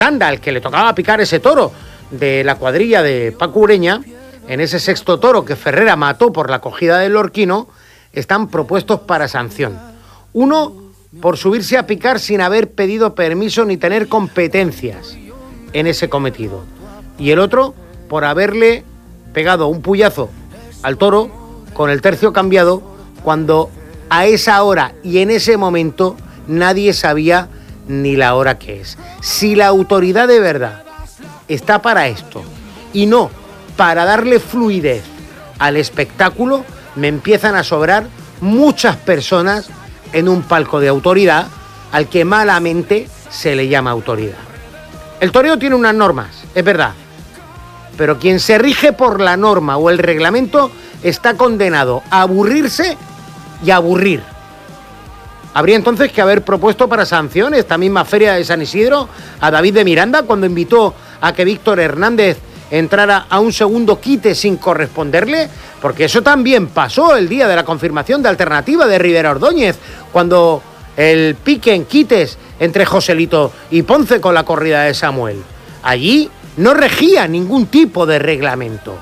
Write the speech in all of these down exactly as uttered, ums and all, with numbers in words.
Miranda, al que le tocaba picar ese toro de la cuadrilla de Paco Ureña, en ese sexto toro que Ferrera mató por la cogida del Lorquino, están propuestos para sanción. Uno, por subirse a picar sin haber pedido permiso ni tener competencias en ese cometido. Y el otro, por haberle pegado un puyazo al toro con el tercio cambiado, cuando a esa hora y en ese momento nadie sabía ni la hora que es. Si la autoridad de verdad está para esto y no para darle fluidez al espectáculo, me empiezan a sobrar muchas personas en un palco de autoridad al que malamente se le llama autoridad. El toreo tiene unas normas, es verdad, pero quien se rige por la norma o el reglamento está condenado a aburrirse y a aburrir. Habría entonces que haber propuesto para sanción esta misma feria de San Isidro a David de Miranda cuando invitó a que Víctor Hernández entrara a un segundo quite sin corresponderle, porque eso también pasó el día de la confirmación de alternativa de Rivera Ordóñez, cuando el pique en quites entre Joselito y Ponce con la corrida de Samuel. Allí no regía ningún tipo de reglamento.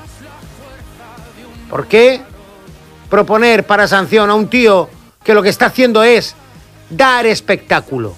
¿Por qué proponer para sanción a un tío que lo que está haciendo es dar espectáculo?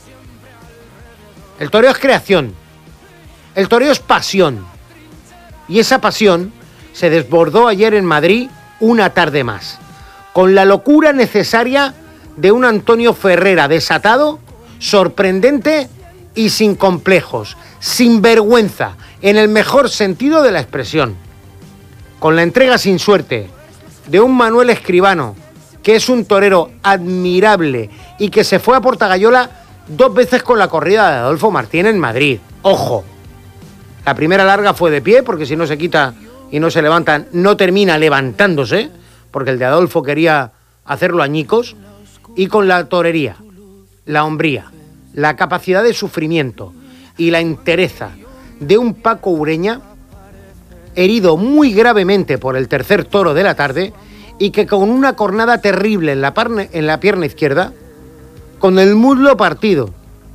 El toreo es creación, el toreo es pasión, y esa pasión se desbordó ayer en Madrid una tarde más, con la locura necesaria de un Antonio Ferrera desatado, sorprendente y sin complejos, sin vergüenza, en el mejor sentido de la expresión, con la entrega sin suerte de un Manuel Escribano, que es un torero admirable y que se fue a Portagayola dos veces con la corrida de Adolfo Martín en Madrid. ¡Ojo! La primera larga fue de pie, porque si no se quita y no se levantan, no termina levantándose, porque el de Adolfo quería hacerlo añicos, y con la torería, la hombría, la capacidad de sufrimiento y la entereza de un Paco Ureña, herido muy gravemente por el tercer toro de la tarde, y que con una cornada terrible en la, parne, en la pierna izquierda, con el muslo partido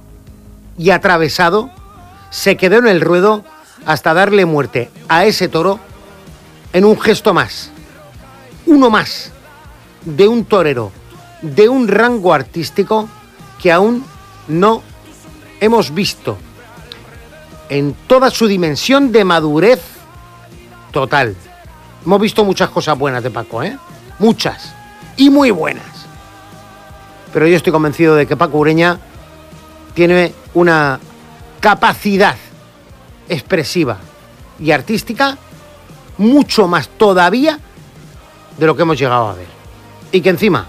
y atravesado, se quedó en el ruedo hasta darle muerte a ese toro en un gesto más, uno más, de un torero, de un rango artístico que aún no hemos visto en toda su dimensión de madurez total. Hemos visto muchas cosas buenas de Paco, ¿eh? Muchas. Y muy buenas. Pero yo estoy convencido de que Paco Ureña tiene una capacidad expresiva y artística mucho más todavía de lo que hemos llegado a ver. Y que encima,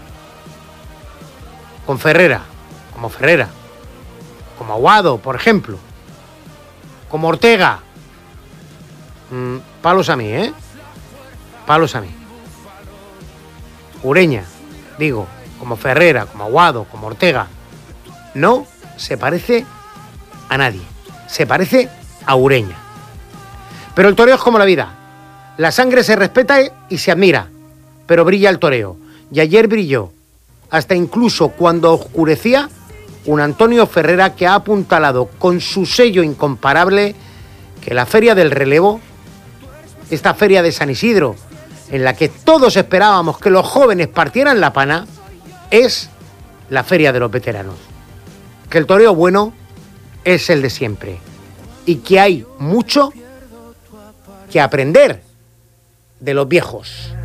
con Ferrera, como Ferrera, como Aguado, por ejemplo, como Ortega, mmm, palos a mí, ¿eh? Palos a mí. Ureña, digo, como Ferrera, como Aguado, como Ortega, no se parece a nadie. Se parece a Ureña. Pero el toreo es como la vida. La sangre se respeta y se admira, pero brilla el toreo. Y ayer brilló, hasta incluso cuando oscurecía, un Antonio Ferrera que ha apuntalado con su sello incomparable que la Feria del Relevo, esta feria de San Isidro, en la que todos esperábamos que los jóvenes partieran la pana, es la feria de los veteranos. Que el toreo bueno es el de siempre. Y que hay mucho que aprender de los viejos.